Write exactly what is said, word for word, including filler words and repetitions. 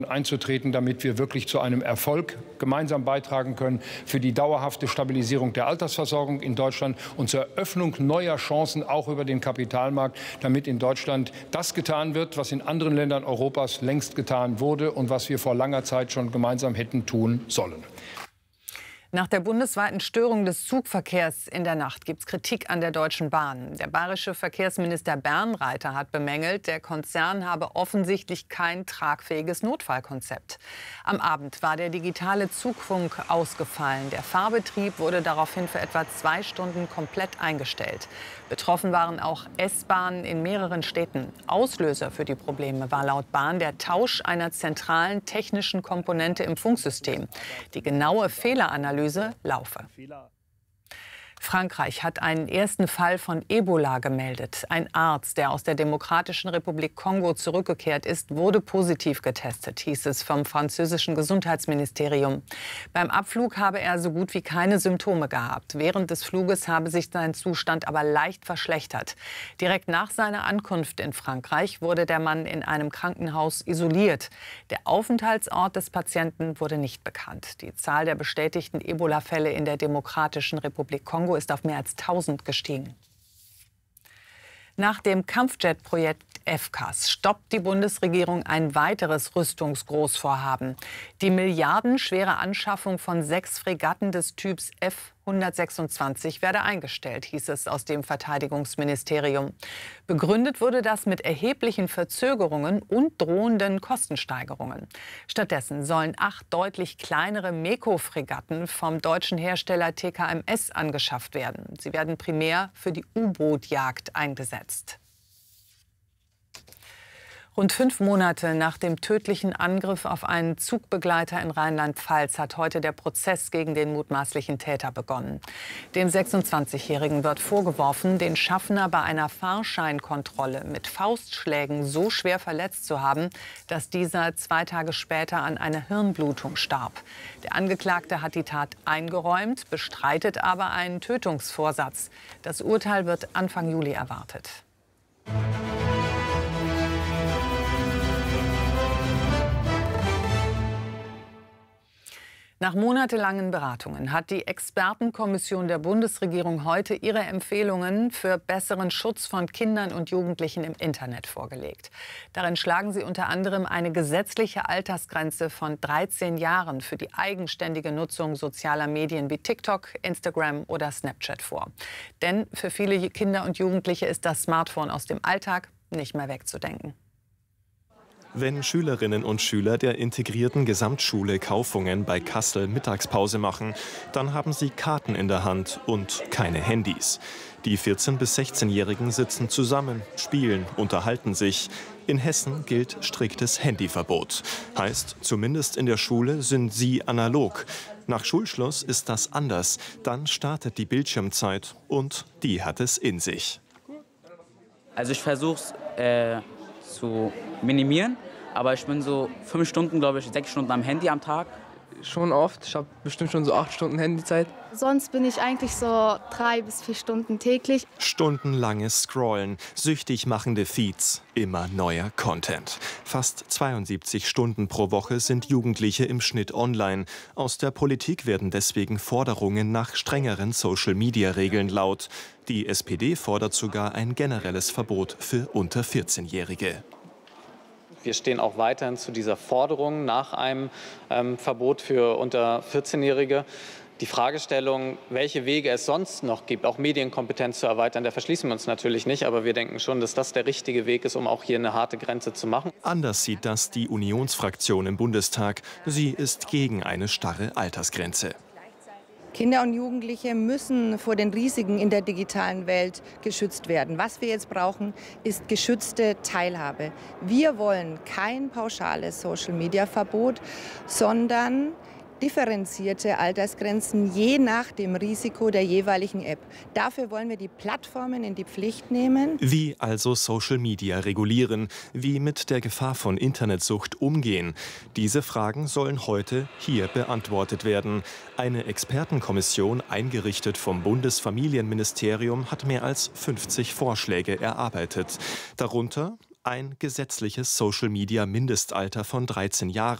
einzutreten, damit wir wirklich zu einem Erfolg gemeinsam beitragen können für die dauerhafte Stabilisierung der Altersversorgung in Deutschland und zur Eröffnung neuer Chancen auch über den Kapitalmarkt, damit in Deutschland das getan wird, was in anderen Ländern Europas längst getan wurde und was wir vor langer Zeit schon gemeinsam hätten tun sollen. Nach der bundesweiten Störung des Zugverkehrs in der Nacht gibt es Kritik an der Deutschen Bahn. Der bayerische Verkehrsminister Bernreiter hat bemängelt, der Konzern habe offensichtlich kein tragfähiges Notfallkonzept. Am Abend war der digitale Zugfunk ausgefallen. Der Fahrbetrieb wurde daraufhin für etwa zwei Stunden komplett eingestellt. Betroffen waren auch S-Bahnen in mehreren Städten. Auslöser für die Probleme war laut Bahn der Tausch einer zentralen technischen Komponente im Funksystem. Die genaue Fehleranalyse laufe. Frankreich hat einen ersten Fall von Ebola gemeldet. Ein Arzt, der aus der Demokratischen Republik Kongo zurückgekehrt ist, wurde positiv getestet, hieß es vom französischen Gesundheitsministerium. Beim Abflug habe er so gut wie keine Symptome gehabt. Während des Fluges habe sich sein Zustand aber leicht verschlechtert. Direkt nach seiner Ankunft in Frankreich wurde der Mann in einem Krankenhaus isoliert. Der Aufenthaltsort des Patienten wurde nicht bekannt. Die Zahl der bestätigten Ebola-Fälle in der Demokratischen Republik Kongo ist auf mehr als tausend gestiegen. Nach dem Kampfjet-Projekt F C A S stoppt die Bundesregierung ein weiteres Rüstungsgroßvorhaben. Die milliardenschwere Anschaffung von sechs Fregatten des Typs F hundertsechsundzwanzig werde eingestellt, hieß es aus dem Verteidigungsministerium. Begründet wurde das mit erheblichen Verzögerungen und drohenden Kostensteigerungen. Stattdessen sollen acht deutlich kleinere Meko-Fregatten vom deutschen Hersteller T K M S angeschafft werden. Sie werden primär für die U-Boot-Jagd eingesetzt. Rund fünf Monate nach dem tödlichen Angriff auf einen Zugbegleiter in Rheinland-Pfalz hat heute der Prozess gegen den mutmaßlichen Täter begonnen. Dem sechsundzwanzigjährigen wird vorgeworfen, den Schaffner bei einer Fahrscheinkontrolle mit Faustschlägen so schwer verletzt zu haben, dass dieser zwei Tage später an einer Hirnblutung starb. Der Angeklagte hat die Tat eingeräumt, bestreitet aber einen Tötungsvorsatz. Das Urteil wird Anfang Juli erwartet. Nach monatelangen Beratungen hat die Expertenkommission der Bundesregierung heute ihre Empfehlungen für besseren Schutz von Kindern und Jugendlichen im Internet vorgelegt. Darin schlagen sie unter anderem eine gesetzliche Altersgrenze von dreizehn Jahren für die eigenständige Nutzung sozialer Medien wie TikTok, Instagram oder Snapchat vor. Denn für viele Kinder und Jugendliche ist das Smartphone aus dem Alltag nicht mehr wegzudenken. Wenn Schülerinnen und Schüler der integrierten Gesamtschule Kaufungen bei Kassel Mittagspause machen, dann haben sie Karten in der Hand und keine Handys. Die vierzehn- bis sechzehnjährigen sitzen zusammen, spielen, unterhalten sich. In Hessen gilt striktes Handyverbot. Heißt, zumindest in der Schule sind sie analog. Nach Schulschluss ist das anders. Dann startet die Bildschirmzeit und die hat es in sich. Also ich versuche es äh, zu minimieren, aber ich bin so fünf Stunden, glaube ich, sechs Stunden am Handy am Tag. Schon oft. Ich habe bestimmt schon so acht Stunden Handyzeit. Sonst bin ich eigentlich so drei bis vier Stunden täglich. Stundenlanges Scrollen, süchtig machende Feeds, immer neuer Content. Fast zweiundsiebzig Stunden pro Woche sind Jugendliche im Schnitt online. Aus der Politik werden deswegen Forderungen nach strengeren Social-Media-Regeln laut. Die S P D fordert sogar ein generelles Verbot für unter vierzehnjährige. Wir stehen auch weiterhin zu dieser Forderung nach einem ähm, Verbot für unter vierzehnjährige. Die Fragestellung, welche Wege es sonst noch gibt, auch Medienkompetenz zu erweitern, da verschließen wir uns natürlich nicht. Aber wir denken schon, dass das der richtige Weg ist, um auch hier eine harte Grenze zu machen. Anders sieht das die Unionsfraktion im Bundestag. Sie ist gegen eine starre Altersgrenze. Kinder und Jugendliche müssen vor den Risiken in der digitalen Welt geschützt werden. Was wir jetzt brauchen, ist geschützte Teilhabe. Wir wollen kein pauschales Social-Media-Verbot, sondern differenzierte Altersgrenzen je nach dem Risiko der jeweiligen App. Dafür wollen wir die Plattformen in die Pflicht nehmen. Wie also Social Media regulieren? Wie mit der Gefahr von Internetsucht umgehen? Diese Fragen sollen heute hier beantwortet werden. Eine Expertenkommission, eingerichtet vom Bundesfamilienministerium, hat mehr als fünfzig Vorschläge erarbeitet. Darunter ein gesetzliches Social-Media-Mindestalter von dreizehn Jahren.